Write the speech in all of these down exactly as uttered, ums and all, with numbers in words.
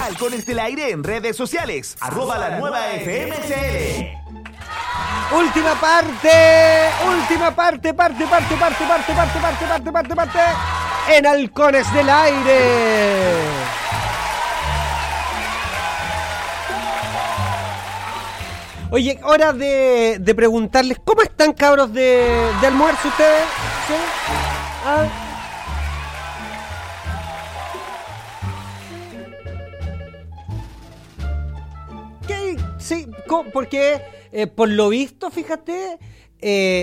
Halcones del Aire en redes sociales. Arroba la nueva F M C L. Última parte, última parte, parte, parte, parte, parte, parte, parte, parte, parte, parte, en Halcones del Aire. Oye, hora de, de preguntarles, ¿cómo están, cabros, de, de almuerzo ustedes? ¿Sí? ¿Ah? ¿Qué? Sí, ¿cómo? Porque eh, por lo visto, fíjate, eh,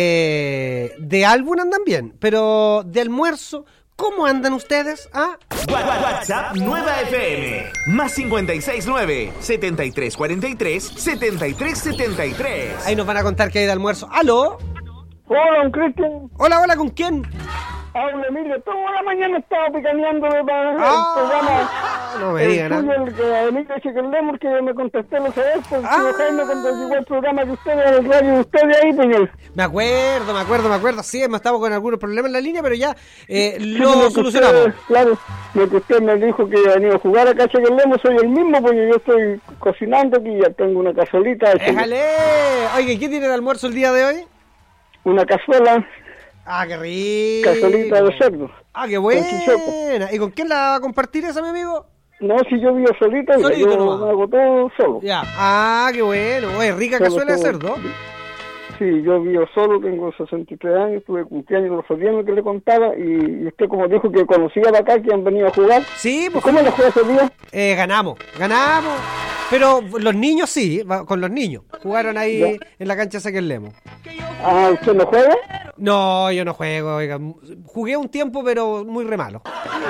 de, de álbum andan bien, pero de almuerzo, ¿cómo andan ustedes? ¿Ah? WhatsApp Nueva F M. Más cincuenta y seis nueve, setenta y tres cuarenta y tres, setenta y tres setenta y tres. Ahí nos van a contar qué hay de almuerzo. ¿Aló? Hola, don Cristian. Hola, hola, ¿con quién? Habla Emilio. Toda la mañana estaba picaneándole para Ah, el programa. no me digan el nada. suyo, el que Emilio Chiquelemos, que me contesté los sabes, porque Ah. Jaime cuando llegó el programa de ustedes, el radio de ustedes ahí, señor. Me acuerdo, me acuerdo, me acuerdo. Sí, hemos estado con algunos problemas en la línea, pero ya eh, Sí, lo que solucionamos. usted, claro, lo que usted me dijo que venía a jugar acá a Chiquelemos, soy el mismo, porque yo estoy cocinando aquí, ya tengo una cazuelita. ¡Éjale! Oye, ¿qué tiene de almuerzo el día de hoy? Una cazuela, Ah, qué rico. cazuelita de cerdo. Ah, qué Con chichopa. buena. ¿Y con quién la va a compartir esa, mi amigo? No, si yo vivo solito, mira, Solito yo nomás. hago todo solo. Ya. Ah, qué bueno. Oye, rica Solo, cazuela de solo. cerdo. Sí, yo vivo solo, tengo sesenta y tres años, tuve cumpleaños los otros días que le contaba, y, y usted como dijo que conocía de acá, que han venido a jugar. Sí, pues ¿Cómo le fue ese día? eh, ganamos, ganamos. Pero los niños sí, va- con los niños. Jugaron ahí Ya. en la cancha Saquelemo. Ah, ¿usted no juega? No, yo no juego, oiga. Jugué un tiempo, pero muy re malo.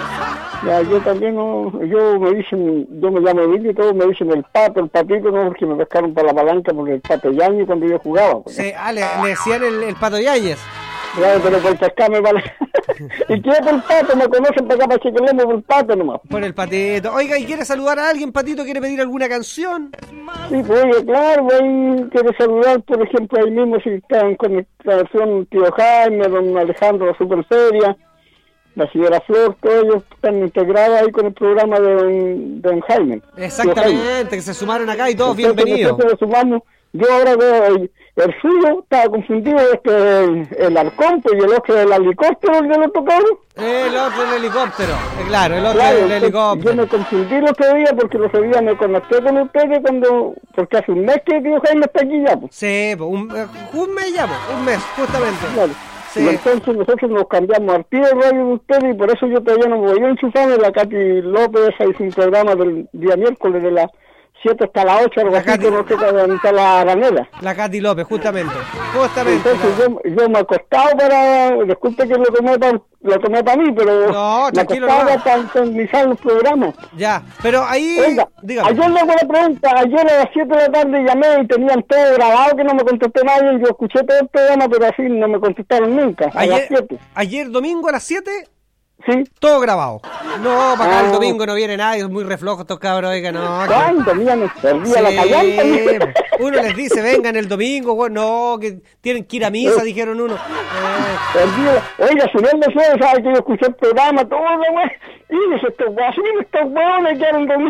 Ya, yo también no, yo me dicen, yo me llamo Emilio y todos me dicen el pato, el patito, no, porque me pescaron para la palanca por el pato Yañez cuando yo jugaba. Pues. Sí, ah, le, le decían el, el Pato Yáñez. Claro, pero por pescarme para ¿Y qué es por el pato? Me conocen para acá, para Chiquelemo, por el pato nomás. Por el patito. Oiga, ¿y quiere saludar a alguien, Patito? ¿Quiere pedir alguna canción? Sí, pues oye, claro, ahí quiero saludar, por ejemplo, ahí mismo si están con la versión Tío Jaime, don Alejandro, la Super Seria, la señora Flor, todos ellos están integrados ahí con el programa de don, don Jaime. Tío Jaime. Exactamente, que se sumaron acá y todos Entonces, bienvenidos. nosotros nos sumamos. Yo ahora veo el, el suyo, estaba confundido, este, el, el halcón, pues, y el otro del helicóptero, el de los tocados. El otro el helicóptero. Eh, claro, el otro Claro, el entonces, helicóptero. yo me confundí el otro día porque el otro día me conecté con ustedes cuando, porque hace un mes que Tío Jaime está aquí ya, pues. Sí, pues, un, eh, un mes ya, pues, un mes, justamente. Claro. Sí. Y entonces nosotros nos cambiamos al pie del radio de ustedes y por eso yo todavía no me voy a enchufar. La Katy López hizo un programa del día miércoles de las siete hasta las ocho, algo La así, Katy- que no sé dónde está la aranela. La Katy López, justamente. Justamente. Entonces la- yo, yo me he acostado para, disculpe que lo tomé para lo tomé para mí, pero No, me tranquilo acostaba nomás. para sintonizar los programas. Ya, pero ahí... Oiga, dígame. ayer le hago la pregunta, ayer a las siete de la tarde llamé y tenían todo grabado, que no me contestó nadie, y yo escuché todo el programa, pero así no me contestaron nunca, a las Ayer, siete. ayer domingo a las siete, Sí. todo grabado. No, para acá el Ah. domingo no viene nadie, es muy reflojo estos cabros, oiga, no. que- ¿Cuándo? Mira, me perdía la Sí, callanta. uno les dice, vengan el domingo, bueno, no, que tienen que ir a misa, dijeron uno. Eh, Perdía. Oiga, si no le sé, sabe que yo escuché el programa, todo, güey. Y dice, estos guasinos, estos huevones quedaron dormidos.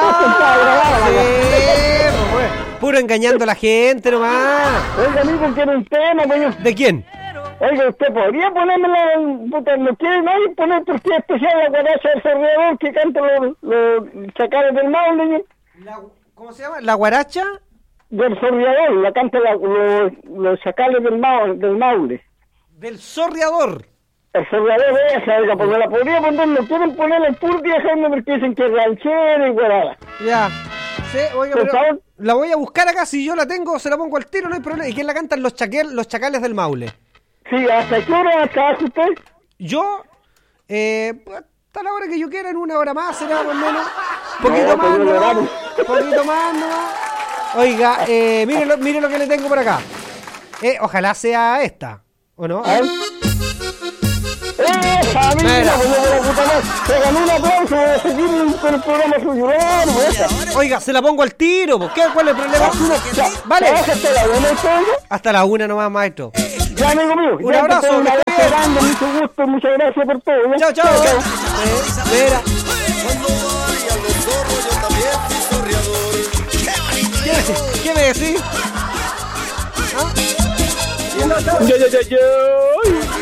claro, sí, pues, bueno, puro engañando a la gente nomás. Oiga, amigo, quiero un tema, coño. ¿De quién? Oiga, ¿usted podría ponerme la... puta, no quiere nadie poner porque especial la guaracha del sordeador que canta los, los chacales del Maule, La- ¿Cómo se llama? ¿La guaracha? del sordeador, la canta la, los, los chacales del, Maule, del Maule. Del sorreador. El sordeador de esa, oiga, porque la podría poner, no quieren ponerla en puro viajando porque dicen que es ranchera y guarada. Ya. Sí, oiga, Por pero favor. la voy a buscar acá, si yo la tengo, se la pongo al tiro, no hay problema. ¿Y quién la cantan? Los, chaquel, los chacales del Maule. Sí, ¿hasta qué hora trabaja usted? Yo, eh, hasta la hora que yo quiera, en una hora más, será más o menos. Poquito No, más, pero el ¿no? horario. Poquito más, ¿no? Oiga, eh, mire, lo, mire lo que le tengo por acá. Eh, ojalá sea esta, ¿o no? A ver. ¡Esa, Mira. amiga! Pues yo de la puta madre. Se ganó un aplauso de seguir con el programa suyo. Bueno, pues esa. Oiga, se la pongo al tiro, ¿por qué? ¿Cuál es el problema? Ya, Vale. ¿trabaja hasta la buena historia? Hasta la una nomás, maestro. Ya, amigo mío. Un ya, abrazo, que tenga un que esté abrazo bien. grande, mucho gusto, muchas gracias por todo. ¿ya? Chao, chao. Eh, mira. Cuando vaya los zorros ¿Qué me decís? ¿Ah? Yo, yo, yo, yo.